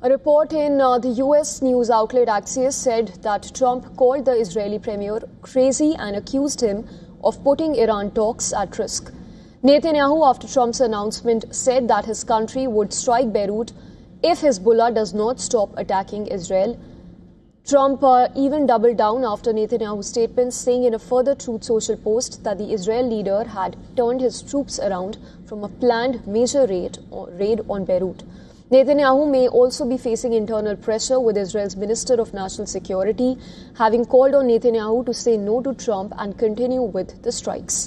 A report in the US news outlet Axios said that Trump called the Israeli premier crazy and accused him of putting Iran talks at risk. Netanyahu, after Trump's announcement, said that his country would strike Beirut if Hezbollah does not stop attacking Israel. Trump even doubled down after Netanyahu's statement, saying in a further Truth Social post that the Israel leader had turned his troops around from a planned major raid on Beirut. Netanyahu may also be facing internal pressure, with Israel's Minister of National Security having called on Netanyahu to say no to Trump and continue with the strikes.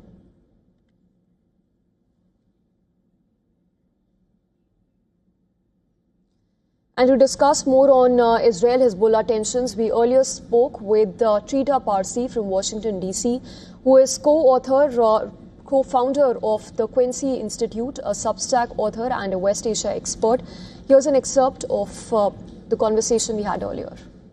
And to discuss more on Israel-Hezbollah tensions, we earlier spoke with Trita Parsi from Washington, D.C., who is co-founder of the Quincy Institute, a Substack author and a West Asia expert. Here's an excerpt of the conversation we had earlier.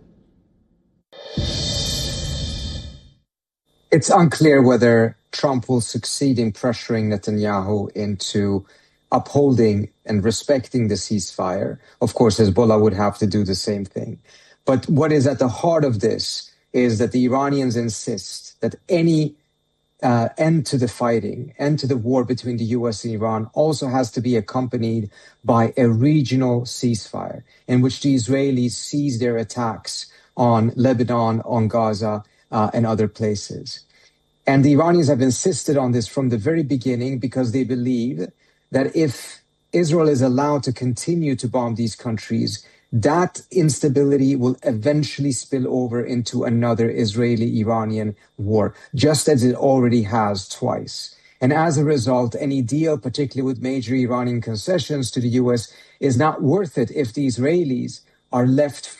It's unclear whether Trump will succeed in pressuring Netanyahu into upholding and respecting the ceasefire. Of course, Hezbollah would have to do the same thing. But what is at the heart of this is that the Iranians insist that any end to the fighting, end to the war between the US and Iran also has to be accompanied by a regional ceasefire in which the Israelis cease their attacks on Lebanon, on Gaza, and other places. And the Iranians have insisted on this from the very beginning because they believe that if Israel is allowed to continue to bomb these countries, that instability will eventually spill over into another Israeli-Iranian war, just as it already has twice. And as a result, any deal, particularly with major Iranian concessions to the US, is not worth it if the Israelis are left